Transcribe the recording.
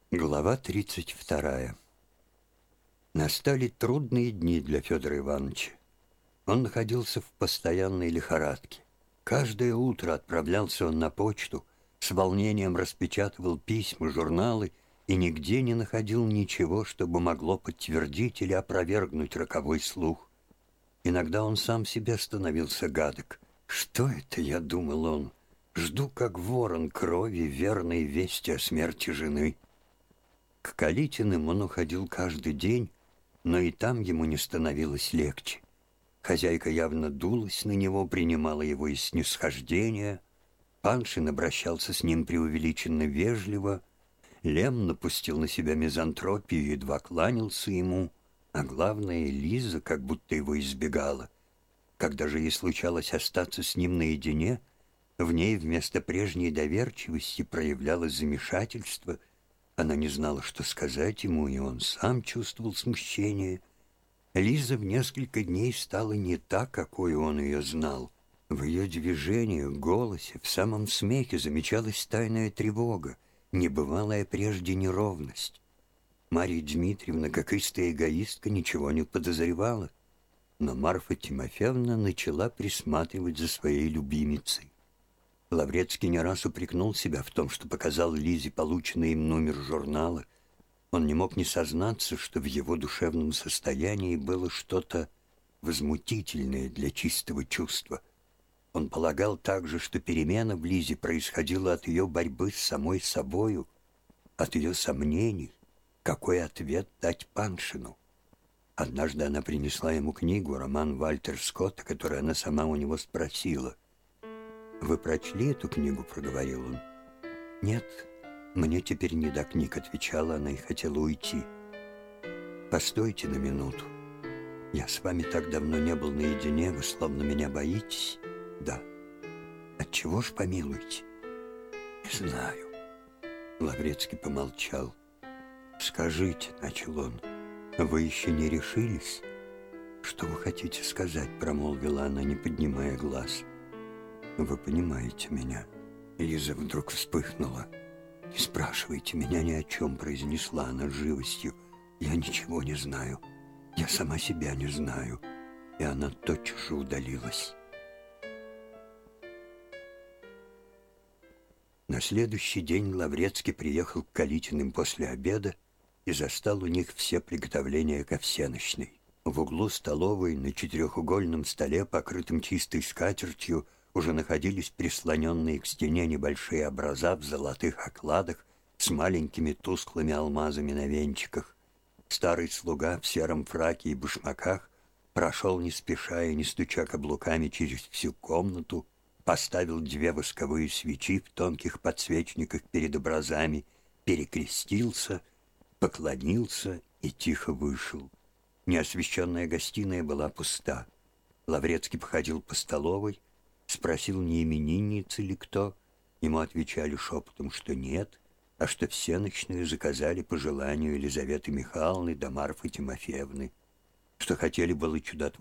Глава 32. Настали трудные дни для Федора Ивановича. Он находился в постоянной лихорадке. Каждое утро отправлялся он на почту, с волнением распечатывал письма, журналы и нигде не находил ничего, чтобы могло подтвердить или опровергнуть роковой слух. Иногда он сам себе становился гадок. «Что это, — я думал он, — жду, как ворон, крови, верной вести о смерти жены». К Калитиным он уходил каждый день, но и там ему не становилось легче. Хозяйка явно дулась на него, принимала его из снисхождения. Паншин обращался с ним преувеличенно вежливо. Лем напустил на себя мизантропию и едва кланялся ему. А главное, Лиза как будто его избегала. Когда же ей случалось остаться с ним наедине, в ней вместо прежней доверчивости проявлялось замешательство. Она не знала, что сказать ему, и он сам чувствовал смущение. Лиза в несколько дней стала не та, какой он ее знал. В ее движениях, голосе, в самом смехе замечалась тайная тревога, небывалая прежде неровность. Марья Дмитриевна, как истая эгоистка, ничего не подозревала, но Марфа Тимофеевна начала присматривать за своей любимицей. Лаврецкий не раз упрекнул себя в том, что показал Лизе полученный им номер журнала. Он не мог не сознаться, что в его душевном состоянии было что-то возмутительное для чистого чувства. Он полагал также, что перемена в Лизе происходила от ее борьбы с самой собою, от ее сомнений, какой ответ дать Паншину. Однажды она принесла ему книгу, роман Вальтер Скотта, который она сама у него спросила. «Вы прочли эту книгу?» — проговорил он. «Нет, мне теперь не до книг», — отвечала она и хотела уйти. «Постойте на минуту. Я с вами так давно не был наедине, вы словно меня боитесь?» «Да». «Отчего ж помилуете?» «Не знаю». Лаврецкий помолчал. «Скажите», — начал он, — «вы еще не решились?» «Что вы хотите сказать?» — промолвила она, не поднимая глаз. «Вы понимаете меня». Лиза вдруг вспыхнула. «Не спрашивайте меня ни о чем», — произнесла она с живостью. «Я ничего не знаю. Я сама себя не знаю». И она тотчас же удалилась. На следующий день Лаврецкий приехал к Калитиным после обеда и застал у них все приготовления ко всенощной. В углу столовой на четырехугольном столе, покрытом чистой скатертью, уже находились прислоненные к стене небольшие образа в золотых окладах с маленькими тусклыми алмазами на венчиках. Старый слуга в сером фраке и башмаках прошел не спеша и не стуча каблуками через всю комнату, поставил 2 восковые свечи в тонких подсвечниках перед образами, перекрестился, поклонился и тихо вышел. Неосвещенная гостиная была пуста. Лаврецкий походил по столовой, спросил, не именинница ли кто. Ему отвечали шепотом, что нет, а что всенощную заказали по желанию Елизаветы Михайловны да Марфы Тимофеевны, что хотели было чудотворца